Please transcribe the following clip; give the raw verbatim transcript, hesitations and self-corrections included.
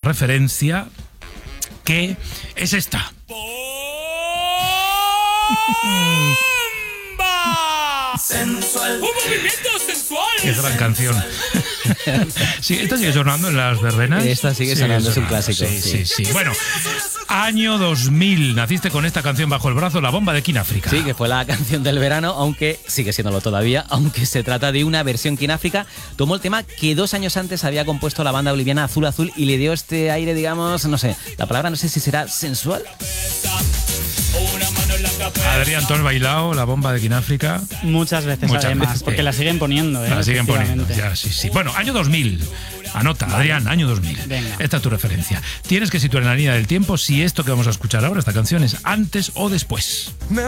referencia, que es esta. Sensual. ¡Un movimiento sensual! ¡Qué gran canción! Sí, esta sigue sonando en las verbenas. Esta sigue sonando, es un clásico. Sí, sí, sí, sí. Bueno, año dos mil. Naciste con esta canción bajo el brazo, La Bomba de King África. Sí, que fue la canción del verano, aunque sigue siéndolo todavía, aunque se trata de una versión King África. Tomó el tema que dos años antes había compuesto la banda boliviana Azul Azul y le dio este aire, digamos, no sé, la palabra no sé si será sensual. Adrián, ¿tú has bailado La Bomba de King África? Muchas veces, Muchas además, veces, porque eh. la siguen poniendo. ¿eh? La siguen poniendo, ya, sí, sí. Bueno, año dos mil. Anota, Adrián, año dos mil. Venga. Esta es tu referencia. Tienes que situar en la línea del tiempo si esto que vamos a escuchar ahora, esta canción, es antes o después.